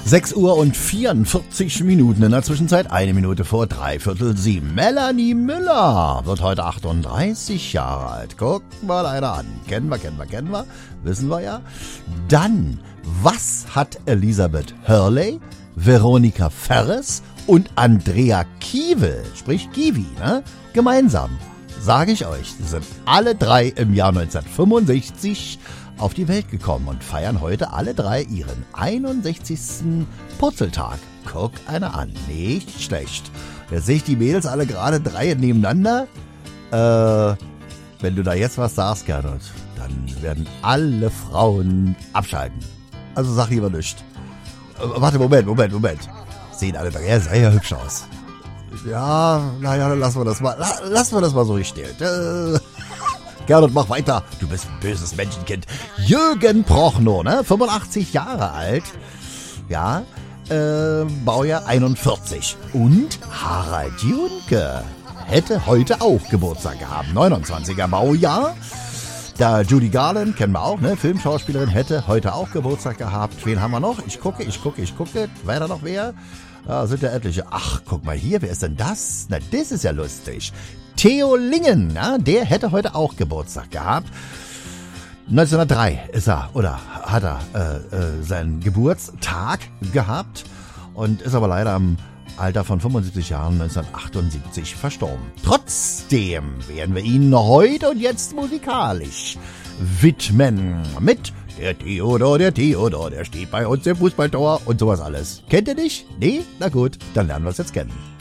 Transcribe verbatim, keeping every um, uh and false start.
sechs Uhr und vierundvierzig Minuten, in der Zwischenzeit eine Minute vor dreiviertel sieben. Melanie Müller wird heute achtunddreißig Jahre alt. Guck mal einer an. Kennen wir, kennen wir, kennen wir. Wissen wir ja. Dann, was hat Elisabeth Hurley, Veronika Ferres und Andrea Kiewel, sprich Kiwi, ne, gemeinsam? Sage ich euch, sie sind alle drei im Jahr neunzehnhundertfünfundsechzig auf die Welt gekommen und feiern heute alle drei ihren einundsechzigsten Purzeltag. Guck einer an, nicht schlecht. Jetzt sehe ich die Mädels alle gerade drei nebeneinander. Äh, wenn du da jetzt was sagst, Gernot, dann werden alle Frauen abschalten. Also sag lieber nichts. Äh, warte, Moment, Moment, Moment. Sehen alle drei sehr, sehr hübsch aus. Ja, naja, dann lassen wir das mal, la, lassen wir das mal so gestellt. Äh, Gernot, mach weiter. Du bist ein böses Menschenkind. Jürgen Prochnow, ne? fünfundachtzig Jahre alt. Ja, äh, Baujahr einundvierzig. Und Harald Junke hätte heute auch Geburtstag gehabt. neunundzwanziger Baujahr. Da Judy Garland, kennen wir auch, ne? Filmschauspielerin, hätte heute auch Geburtstag gehabt. Wen haben wir noch? Ich gucke, ich gucke, ich gucke. Weiter noch wer? Da sind ja etliche. Ach, guck mal hier, wer ist denn das? Na, das ist ja lustig. Theo Lingen, ja, der hätte heute auch Geburtstag gehabt. neunzehnhundertdrei ist er, oder hat er äh, äh, seinen Geburtstag gehabt und ist aber leider am Alter von fünfundsiebzig Jahren neunzehnhundertachtundsiebzig verstorben. Trotzdem werden wir ihn heute und jetzt musikalisch widmen mit der Theodor, der Theodor, der steht bei uns im Fußballtor und sowas alles. Kennt ihr nicht? Nee? Na gut, dann lernen wir es jetzt kennen.